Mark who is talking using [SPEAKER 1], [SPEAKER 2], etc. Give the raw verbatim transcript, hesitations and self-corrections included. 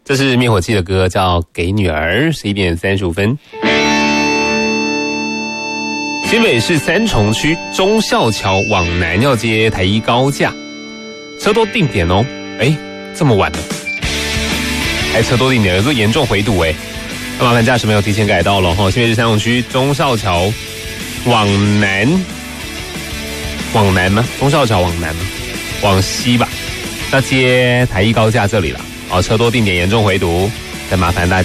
[SPEAKER 1] 这是灭火器的歌，叫《给女儿》，十一点三十五分。新北市三重区忠孝桥往南要接台一高架，车多定点哦。哎，这么晚了，还车多定点，有时候严重回堵哎。那麻烦驾驶朋友提前改道了哈。新北市三重区忠孝桥往南，往南吗？忠孝桥往南吗？往西吧，要接台一高架这里了。哦，车多定点严重回堵，再麻烦大家。